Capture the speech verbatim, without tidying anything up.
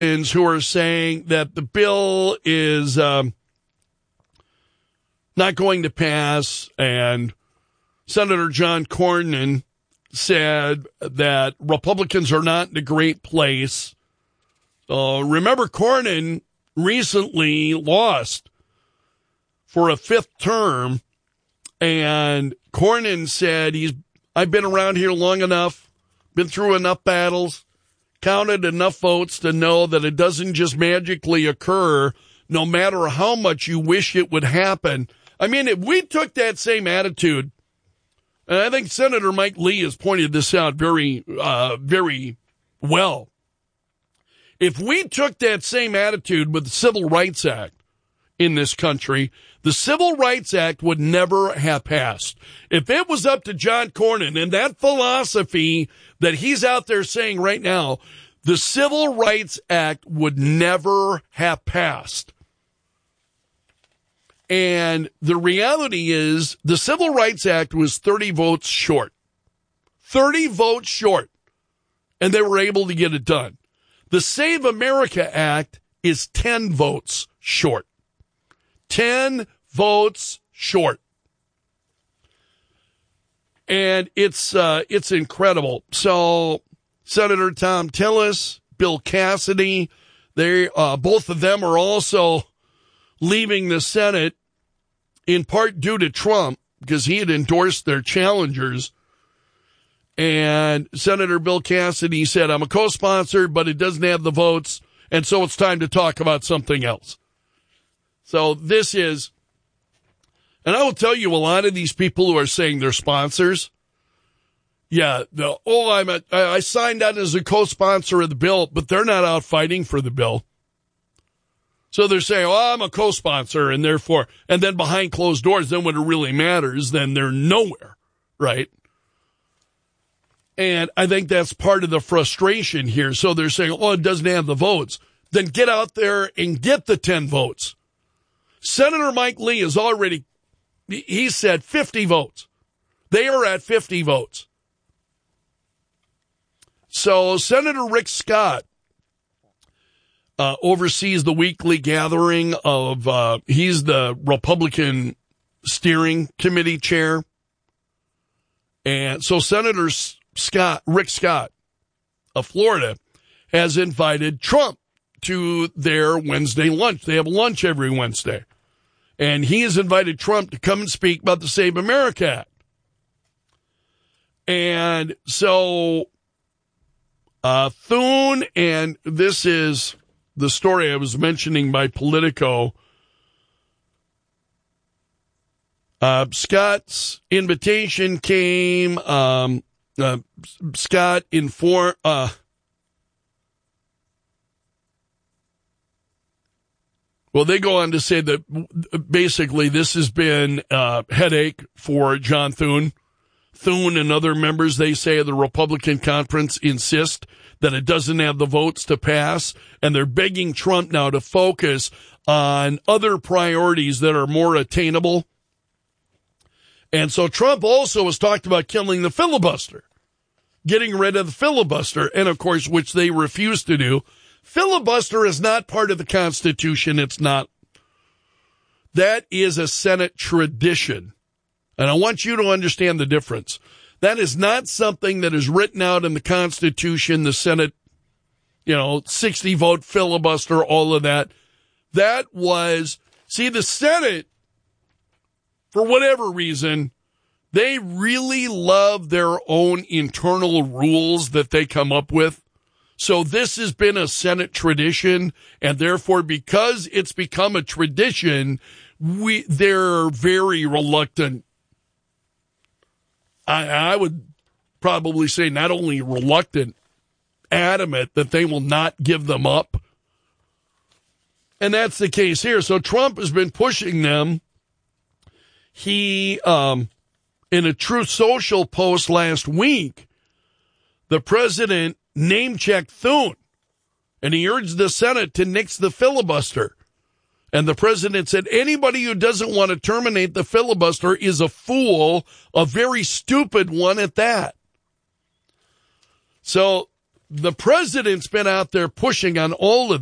who are saying that the bill is um, not going to pass, and Senator John Cornyn said that Republicans are not in a great place. Uh, remember, Cornyn recently lost for a fifth term, and Cornyn said, he's, I've been around here long enough, been through enough battles, counted enough votes to know that it doesn't just magically occur no matter how much you wish it would happen. I mean, if we took that same attitude, and I think Senator Mike Lee has pointed this out very, uh, very well. If we took that same attitude with the Civil Rights Act in this country, the Civil Rights Act would never have passed. If it was up to John Cornyn and that philosophy that he's out there saying right now, the Civil Rights Act would never have passed. And the reality is the Civil Rights Act was thirty votes short. thirty votes short. And they were able to get it done. The Save America Act is ten votes short. ten votes short. And it's uh, it's incredible. So Senator Thom Tillis, Bill Cassidy, they uh, both of them are also leaving the Senate in part due to Trump, because he had endorsed their challengers. And Senator Bill Cassidy said, I'm a co-sponsor, but it doesn't have the votes, and so it's time to talk about something else. So this is, and I will tell you, a lot of these people who are saying they're sponsors, yeah, the, oh, I'm a, I signed on as a co-sponsor of the bill, but they're not out fighting for the bill. So they're saying, oh, I'm a co-sponsor, and therefore, and then behind closed doors, then when it really matters, then they're nowhere, right? And I think that's part of the frustration here. So they're saying, oh, it doesn't have the votes. Then get out there and get the ten votes. Senator Mike Lee is already, he said fifty votes. They are at fifty votes. So Senator Rick Scott uh, oversees the weekly gathering of, uh, he's the Republican steering committee chair. And so Senator Scott, Rick Scott of Florida, has invited Trump to their Wednesday lunch. They have lunch every Wednesday. And he has invited Trump to come and speak about the Save America Act. And so uh, Thune, and this is the story I was mentioning by Politico, uh, Scott's invitation came, um, uh, Scott informed, uh, well, they go on to say that basically this has been a headache for John Thune. Thune and other members, they say, of the Republican conference insist that it doesn't have the votes to pass, and they're begging Trump now to focus on other priorities that are more attainable. And so Trump also has talked about killing the filibuster, getting rid of the filibuster, and of course, which they refuse to do. Filibuster is not part of the Constitution. It's not. That is a Senate tradition. And I want you to understand the difference. That is not something that is written out in the Constitution, the Senate, you know, sixty vote filibuster, all of that. That was, see, the Senate, for whatever reason, they really love their own internal rules that they come up with. So this has been a Senate tradition, and therefore, because it's become a tradition, we they're very reluctant. I, I would probably say not only reluctant, adamant that they will not give them up. And that's the case here. So Trump has been pushing them. He, um, in a Truth Social post last week, the president name-checked Thune, and he urged the Senate to nix the filibuster. And the president said, anybody who doesn't want to terminate the filibuster is a fool, a very stupid one at that. So the president's been out there pushing on all of